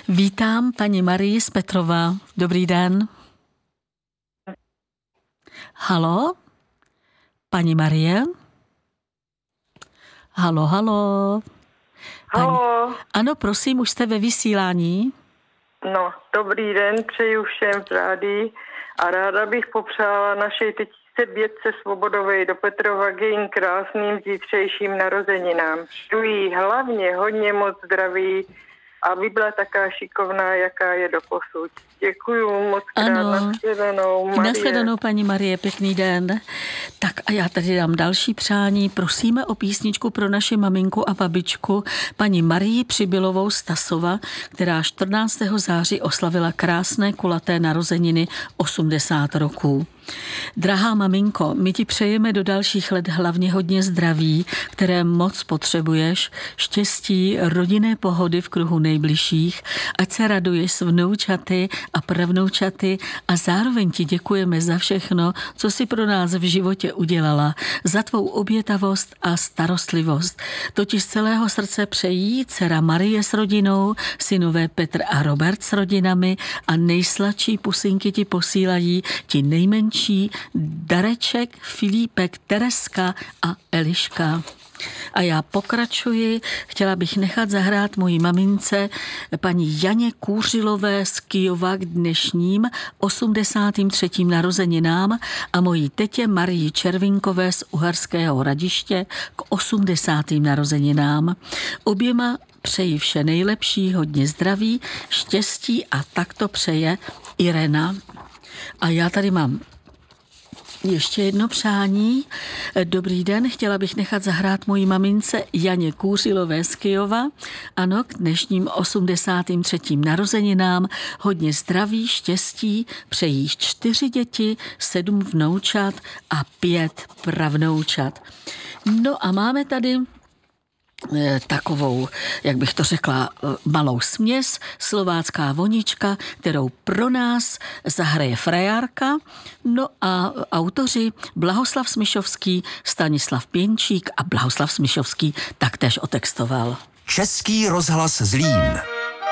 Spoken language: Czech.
Vítám paní Marii z Petrova. Dobrý den. Halo? Paní Marie? Halo. Halo. Ano, prosím, už jste ve vysílání? No, dobrý den, přeju všem v rádii a ráda bych popřála naší tetičce Bětce Svobodové do Petrova k jejím krásným zítřejším narozeninám. Přeju hlavně hodně moc zdraví, aby byla taká šikovná, jaká je doposud. Děkuju moc krát. Nashledanou, Marie. Nashledanou, paní Marie, pěkný den. Tak a já tady dám další přání. Prosíme o písničku pro naši maminku a babičku, paní Marii Přibylovou Stasova, která 14. září oslavila krásné kulaté narozeniny 80 roků. Drahá maminko, my ti přejeme do dalších let hlavně hodně zdraví, které moc potřebuješ, štěstí, rodinné pohody v kruhu nejbližších, ať se raduješ s vnoučaty a pravnoučaty a zároveň ti děkujeme za všechno, co jsi pro nás v životě udělala, za tvou obětavost a starostlivost. Totiž z celého srdce přejí dcera Marie s rodinou, synové Petr a Robert s rodinami a nejsladší pusinky ti posílají ti nejmenší Dareček, Filipek, Tereska a Eliška. A já pokračuji, chtěla bych nechat zahrát mojí mamince paní Janě Kůřilové z Kyjova k dnešním 83. narozeninám a mojí tetě Marii Červinkové z Uherského Hradiště k 80. narozeninám. Oběma přeji vše nejlepší, hodně zdraví, štěstí a takto přeje Irena. A já tady mám ještě jedno přání. Dobrý den, chtěla bych nechat zahrát mojí mamince Janě Kůřilové z Kyjova. Ano, k dnešním 83. narozeninám hodně zdraví, štěstí, přejí 4 děti, 7 vnoučat a 5 pravnoučat. No a máme tady takovou, jak bych to řekla, malou směs, slovácká vonička, kterou pro nás zahraje frajárka. No a autoři Blahoslav Smišovský, Stanislav Pěnčík a Blahoslav Smišovský taktéž otextoval. Český rozhlas Zlín.